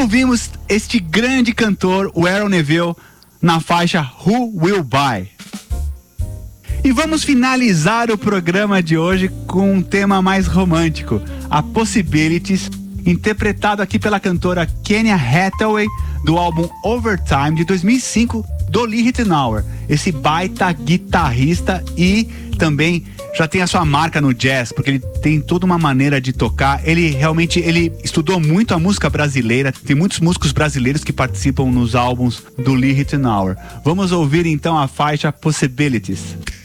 ouvimos este grande cantor, o Aaron Neville, na faixa Who Will Buy. E vamos finalizar o programa de hoje com um tema mais romântico, a Possibilities, interpretado aqui pela cantora Kenya Hathaway, do álbum Overtime de 2005, do Lee Ritenour, esse baita guitarrista e também já tem a sua marca no jazz, porque ele tem toda uma maneira de tocar. Ele estudou muito a música brasileira, tem muitos músicos brasileiros que participam nos álbuns do Lee Ritenour. Vamos ouvir então a faixa Possibilities.